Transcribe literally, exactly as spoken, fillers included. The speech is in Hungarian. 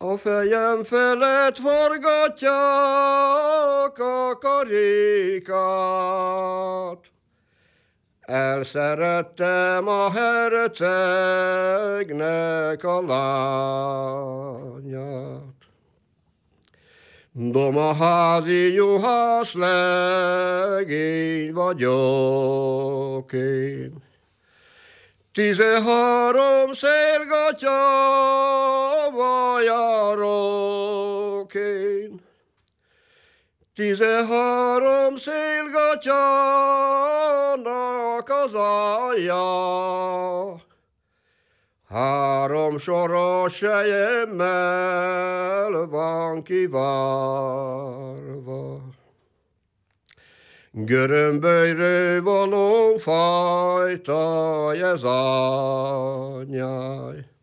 A fejem felett forgatják a karikát. Elszerettem a hercegnek a lányát. Domaházi juhász legény vagyok én. Tizenhárom szélgatyával járok én. Tizenhárom szélgatyának az alja, három soros selyemmel van kivárva. Görömbölyről való fajta ez anyáj.